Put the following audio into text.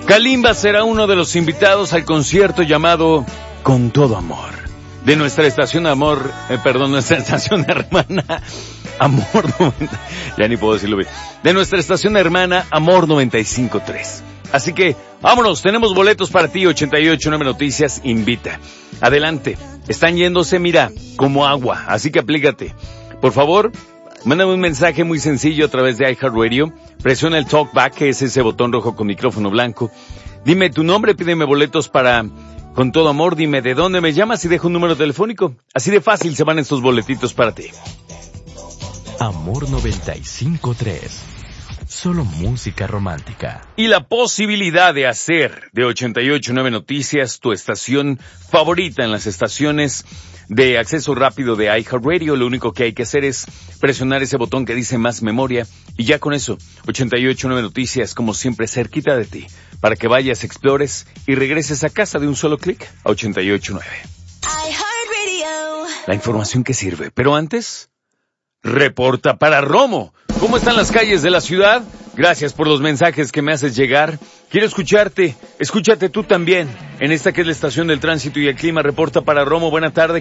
Kalimba será uno de los invitados al concierto llamado Con Todo Amor, de nuestra estación nuestra estación hermana Amor 90, ya ni puedo decirlo bien, de nuestra estación hermana Amor 95.3. Así que, vámonos, tenemos boletos para ti. 88.9 Noticias invita. Adelante, están yéndose, mira, como agua, así que aplícate. Por favor, mándame un mensaje muy sencillo a través de iHeartRadio. Presiona el TalkBack, que es ese botón rojo con micrófono blanco. Dime tu nombre, pídeme boletos para Con Todo Amor, dime de dónde me llamas y dejo un número telefónico. Así de fácil se van estos boletitos para ti. Amor 95.3. Solo música romántica. Y la posibilidad de hacer de 88.9 Noticias tu estación favorita en las estaciones de acceso rápido de iHeartRadio. Lo único que hay que hacer es presionar ese botón que dice más memoria y ya con eso, 88.9 Noticias, como siempre, cerquita de ti, para que vayas, explores y regreses a casa de un solo clic a 88.9. La información que sirve, pero antes, reporta para Romo. ¿Cómo están las calles de la ciudad? Gracias por los mensajes que me haces llegar. Quiero escucharte. Escúchate tú también. En esta que es la estación del tránsito y el clima, reporta para Romo. Buena tarde.